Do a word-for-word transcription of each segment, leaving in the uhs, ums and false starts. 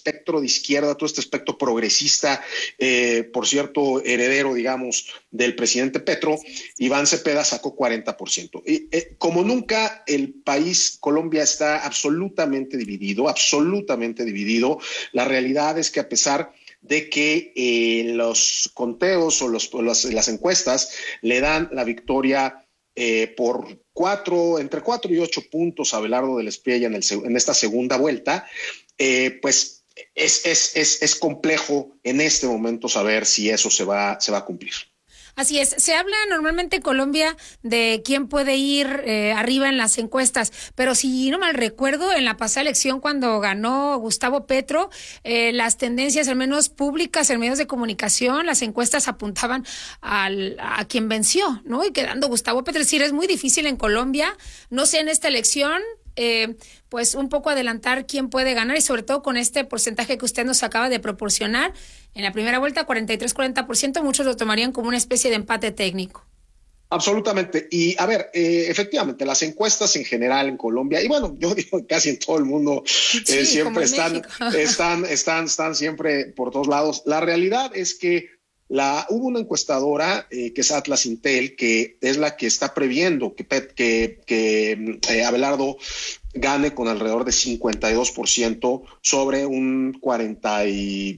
espectro de izquierda, todo este espectro progresista, eh, por cierto, heredero, digamos, del presidente Petro, Iván Cepeda sacó cuarenta por ciento. Y, eh, como nunca, el país, Colombia, está absolutamente dividido, absolutamente dividido. La realidad es que a pesar de que eh, los conteos o los, los, las encuestas le dan la victoria eh, por cuatro, entre cuatro y ocho puntos a Abelardo del Espriella en, el, en esta segunda vuelta, eh, pues es, es, es, es complejo en este momento saber si eso se va, se va a cumplir. Así es, se habla normalmente en Colombia de quién puede ir eh, arriba en las encuestas, pero si no mal recuerdo, en la pasada elección cuando ganó Gustavo Petro, eh, las tendencias, al menos públicas, en medios de comunicación, las encuestas apuntaban al, a quien venció, ¿no? Y quedando Gustavo Petro, es decir, es muy difícil en Colombia, no sé en esta elección, eh, pues un poco adelantar quién puede ganar y sobre todo con este porcentaje que usted nos acaba de proporcionar. En la primera vuelta, cuarenta y tres a cuarenta por ciento, muchos lo tomarían como una especie de empate técnico. Absolutamente. Y a ver, eh, efectivamente, las encuestas en general en Colombia, y bueno, yo digo casi en todo el mundo, sí, eh, siempre están, están, están, están siempre por todos lados. La realidad es que la, hubo una encuestadora eh, que es Atlas Intel, que es la que está previendo que, que, que eh, Abelardo gane con alrededor de cincuenta y dos por ciento sobre un cuarenta y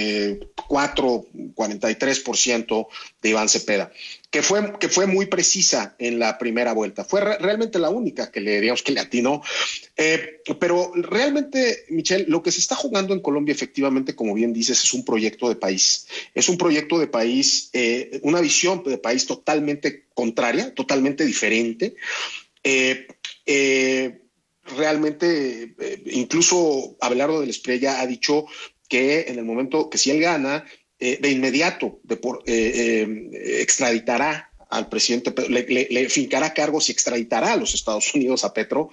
cuatro, cuarenta y tres por ciento de Iván Cepeda, que fue, que fue muy precisa en la primera vuelta. Fue re- realmente la única que le, digamos, que le atinó. Eh, pero realmente, Michelle, lo que se está jugando en Colombia, efectivamente, como bien dices, es un proyecto de país. Es un proyecto de país, eh, una visión de país totalmente contraria, totalmente diferente. Eh, eh, realmente, eh, incluso Abelardo del Espriella ha dicho que en el momento que si él gana, eh, de inmediato de por, eh, eh, extraditará al presidente, le, le, le fincará cargos y extraditará a los Estados Unidos a Petro.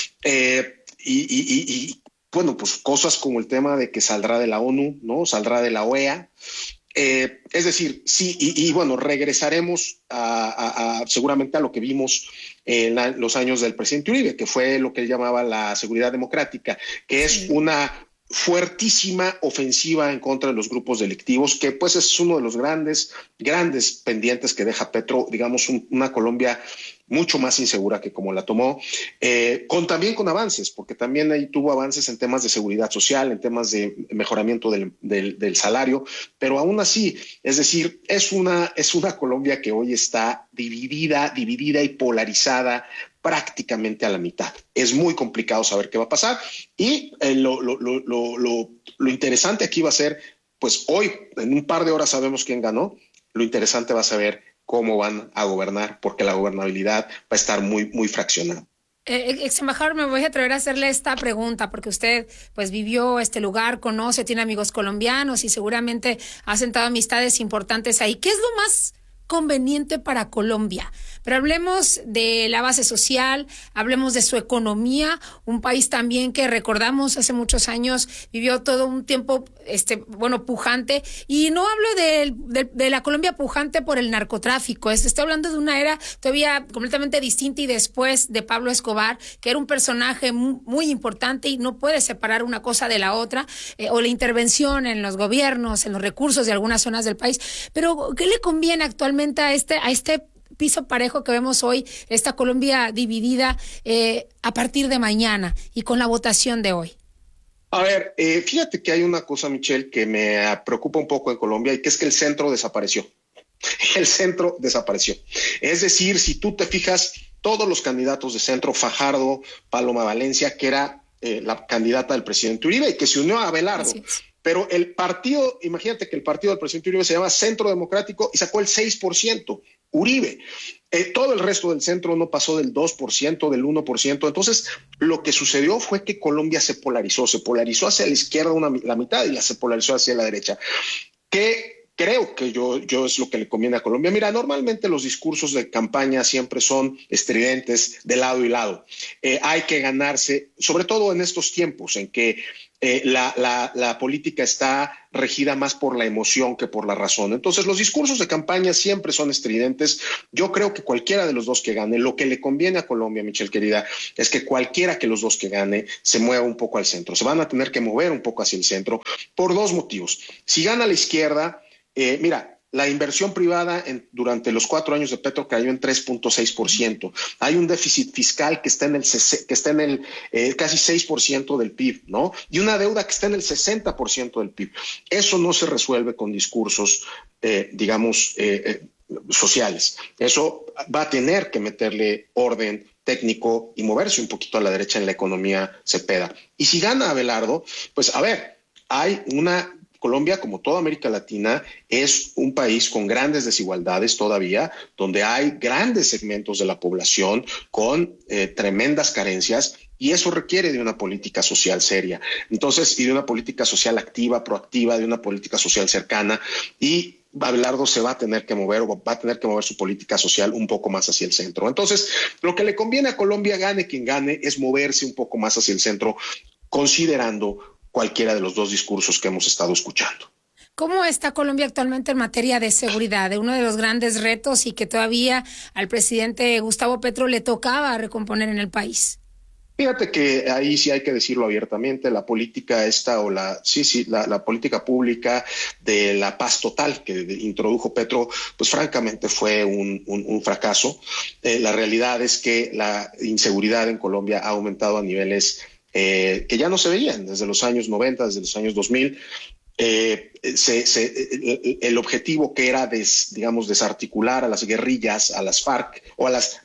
Eh, y, y, y, bueno, pues cosas como el tema de que saldrá de la ONU, ¿no? Saldrá de la O E A. Eh, es decir, sí, y, y bueno, regresaremos a, a, a, seguramente a lo que vimos en la, los años del presidente Uribe, que fue lo que él llamaba la seguridad democrática, que es una fuertísima ofensiva en contra de los grupos delictivos, que pues es uno de los grandes, grandes pendientes que deja Petro, digamos, un, una Colombia mucho más insegura que como la tomó, eh, con también con avances, porque también ahí tuvo avances en temas de seguridad social, en temas de mejoramiento del, del, del salario, pero aún así, es decir, es una, es una Colombia que hoy está dividida, dividida y polarizada prácticamente a la mitad. Es muy complicado saber qué va a pasar y eh, lo, lo, lo, lo, lo, lo interesante aquí va a ser, pues hoy, en un par de horas sabemos quién ganó, lo interesante va a saber cómo van a gobernar, porque la gobernabilidad va a estar muy, muy fraccionada. Eh, ex embajador, me voy a atrever a hacerle esta pregunta porque usted pues vivió este lugar, conoce, tiene amigos colombianos y seguramente ha sentado amistades importantes ahí. ¿Qué es lo más conveniente para Colombia? Pero hablemos de la base social, hablemos de su economía, un país también que recordamos hace muchos años vivió todo un tiempo, este, bueno, pujante, y no hablo de, de, de la Colombia pujante por el narcotráfico, es, estoy hablando de una era todavía completamente distinta y después de Pablo Escobar, que era un personaje muy, muy importante y no puede separar una cosa de la otra, eh, o la intervención en los gobiernos, en los recursos de algunas zonas del país. Pero, ¿qué le conviene actualmente a este, a este piso parejo que vemos hoy, esta Colombia dividida eh, a partir de mañana y con la votación de hoy? A ver, eh, fíjate que hay una cosa, Michelle, que me preocupa un poco en Colombia y que es que el centro desapareció. El centro desapareció. Es decir, si tú te fijas, todos los candidatos de centro, Fajardo, Paloma Valencia, que era eh, la candidata del presidente Uribe y que se unió a Abelardo. Pero el partido, imagínate que el partido del presidente Uribe se llama Centro Democrático y sacó el seis por ciento. Uribe. Eh, todo el resto del centro no pasó del dos por ciento, del uno por ciento. Entonces, lo que sucedió fue que Colombia se polarizó. Se polarizó hacia la izquierda una, la mitad y la se polarizó hacia la derecha. ¿Qué creo que yo, yo es lo que le conviene a Colombia. Mira, normalmente los discursos de campaña siempre son estridentes de lado y lado. Eh, hay que ganarse, sobre todo en estos tiempos en que eh, la, la, la política está regida más por la emoción que por la razón. Entonces, los discursos de campaña siempre son estridentes. Yo creo que cualquiera de los dos que gane, lo que le conviene a Colombia, Michelle querida, es que cualquiera que los dos que gane se mueva un poco al centro. Se van a tener que mover un poco hacia el centro por dos motivos. Si gana la izquierda, Eh, mira, la inversión privada en, durante los cuatro años de Petro cayó en tres punto seis por ciento. Hay un déficit fiscal que está en el, que está en el eh, casi seis por ciento del P I B, ¿no? Y una deuda que está en el sesenta por ciento del P I B. Eso no se resuelve con discursos, eh, digamos, eh, eh, sociales. Eso va a tener que meterle orden técnico y moverse un poquito a la derecha en la economía Cepeda. Y si gana Abelardo, pues a ver, hay una... Colombia, como toda América Latina, es un país con grandes desigualdades todavía, donde hay grandes segmentos de la población con eh, tremendas carencias, y eso requiere de una política social seria. Entonces, y de una política social activa, proactiva, de una política social cercana, y Abelardo se va a tener que mover o va a tener que mover su política social un poco más hacia el centro. Entonces, lo que le conviene a Colombia, gane quien gane, es moverse un poco más hacia el centro, considerando cualquiera de los dos discursos que hemos estado escuchando. ¿Cómo está Colombia actualmente en materia de seguridad? Uno de los grandes retos y que todavía al presidente Gustavo Petro le tocaba recomponer en el país. Fíjate que ahí sí hay que decirlo abiertamente, la política esta o la, sí, sí, la, la política pública de la paz total que introdujo Petro, pues francamente fue un, un, un fracaso. Eh, la realidad es que la inseguridad en Colombia ha aumentado a niveles Eh, que ya no se veían desde los años noventa, desde los años dos mil. Eh, se, se, el, el objetivo que era, des, digamos, desarticular a las guerrillas, a las FARC o a las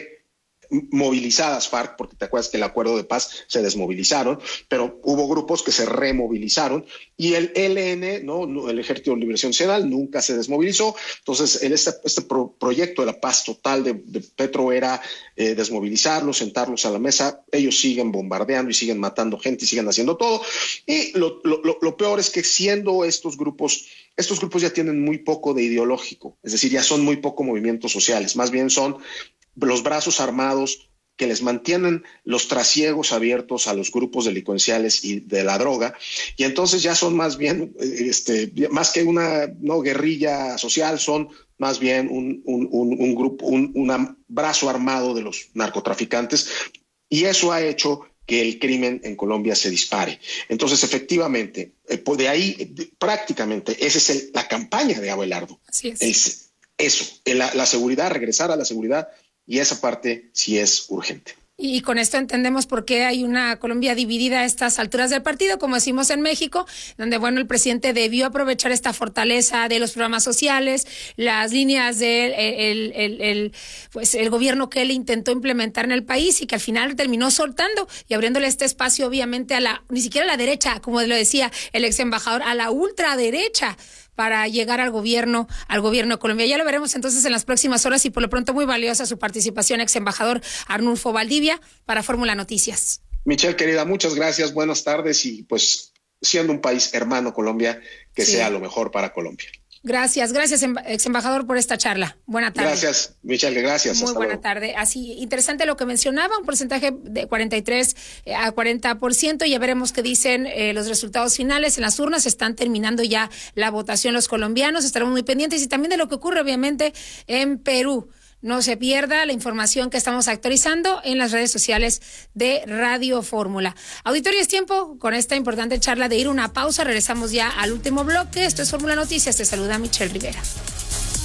removilizadas FARC, porque te acuerdas que el acuerdo de paz se desmovilizaron, pero hubo grupos que se removilizaron, y el E L N, ¿no? El Ejército de Liberación Nacional, nunca se desmovilizó. Entonces, en este, este pro, proyecto de la paz total de, de Petro era eh, desmovilizarlos, sentarlos a la mesa. Ellos siguen bombardeando y siguen matando gente y siguen haciendo todo. Y lo, lo, lo peor es que siendo estos grupos, estos grupos ya tienen muy poco de ideológico, es decir, ya son muy poco movimientos sociales, más bien son los brazos armados que les mantienen los trasiegos abiertos a los grupos delincuenciales y de la droga, y entonces ya son más bien, este, más que una no guerrilla social, son más bien un, un, un, un grupo, un, un brazo armado de los narcotraficantes, y eso ha hecho que el crimen en Colombia se dispare. Entonces, efectivamente, de ahí de, prácticamente esa es el, la campaña de Abelardo. Así es. es eso, la, la seguridad, regresar a la seguridad. Y esa parte sí es urgente. Y con esto entendemos por qué hay una Colombia dividida a estas alturas del partido, como decimos en México, donde, bueno, el presidente debió aprovechar esta fortaleza de los programas sociales, las líneas del el, el, el, pues, el gobierno que él intentó implementar en el país y que al final terminó soltando y abriéndole este espacio, obviamente, a la, ni siquiera a la derecha, como lo decía el ex embajador, a la ultraderecha, para llegar al gobierno, al gobierno de Colombia. Ya lo veremos entonces en las próximas horas, y por lo pronto muy valiosa su participación, ex embajador Arnulfo Valdivia, para Fórmula Noticias. Michelle, querida, muchas gracias, buenas tardes, y pues siendo un país hermano Colombia, que sí sea lo mejor para Colombia. Gracias, gracias, ex embajador, por esta charla. Buena tarde. Gracias, Michelle, gracias. Muy Hasta buena luego. tarde. Así, interesante lo que mencionaba, un porcentaje de cuarenta y tres a cuarenta por ciento. Ya veremos qué dicen eh, los resultados finales. En las urnas están terminando ya la votación los colombianos. Estaremos muy pendientes, y también de lo que ocurre, obviamente, en Perú. No se pierda la información que estamos actualizando en las redes sociales de Radio Fórmula. Auditorio, es tiempo con esta importante charla de ir a una pausa. Regresamos ya al último bloque. Esto es Fórmula Noticias. Te saluda Michelle Rivera.